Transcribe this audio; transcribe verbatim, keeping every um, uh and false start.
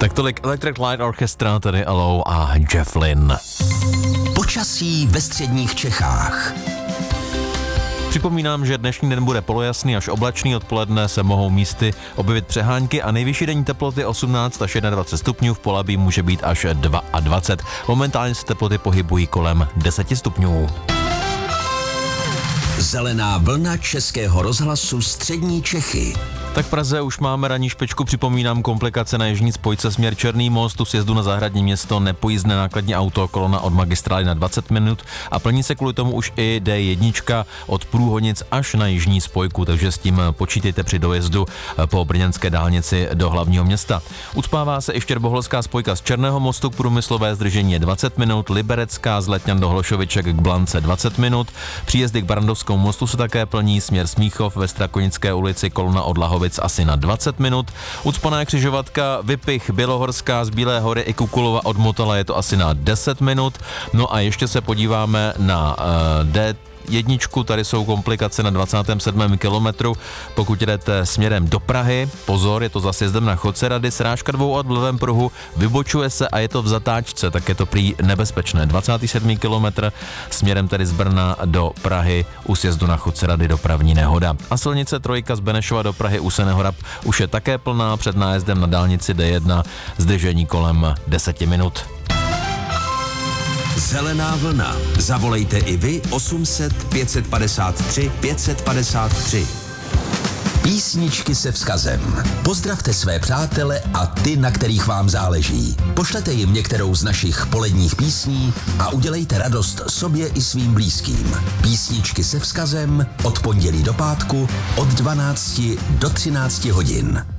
Tak tolik Electric Light Orchestra, tedy Alou a Jeff Lynne. Počasí ve středních Čechách. Připomínám, že dnešní den bude polojasný až oblačný, odpoledne se mohou místy objevit přehánky a nejvyšší denní teploty osmnáct až dvacet jedna stupňů, v Polabí může být až dvacet dva. Momentálně se teploty pohybují kolem deset stupňů. Zelená vlna Českého rozhlasu střední Čechy. Tak v Praze už máme ranní špičku, připomínám komplikace na jižní spojce směr Černý most, tu sjezdu na Zahradní Město, nepojízdné nákladní auto, kolona od magistrály na dvacet minut a plní se kvůli tomu už i D jedna od Průhonic až na jižní spojku, takže s tím počítejte při dojezdu po brněnské dálnici do hlavního města. Ucpává se i štěrboholská spojka z Černého mostu k průmyslové, zdržení je dvacet minut, Liberecká z Letňan do Hlošoviček k Blance dvacet minut, příjezdy k Barandovskému mostu se také plní, směr Smíchov ve Strakonické ulici, kolona od Lahovic asi na dvacet minut. Ucpaná křižovatka Vypich Bělohorská z Bílé hory i Kukulova od Motala je to asi na deset minut. No a ještě se podíváme na uh, D jedničku, tady jsou komplikace na dvacátém sedmém kilometru, pokud jdete směrem do Prahy, pozor, je to za sjezdem na Chodcerady, srážka dvou od v levém pruhu, vybočuje se a je to v zatáčce, tak je to prý nebezpečné. dvacátý sedmý kilometr směrem tedy z Brna do Prahy, u sjezdu na Chodcerady dopravní nehoda. A silnice trojka z Benešova do Prahy u Senehorab už je také plná, před nájezdem na dálnici D jedna zdržení kolem deset minut. Zelená vlna. Zavolejte i vy osm set pět padesát tři pět padesát tři. Písničky se vzkazem. Pozdravte své přátele a ty, na kterých vám záleží. Pošlete jim některou z našich poledních písní a udělejte radost sobě i svým blízkým. Písničky se vzkazem od pondělí do pátku od dvanácti do třinácti hodin.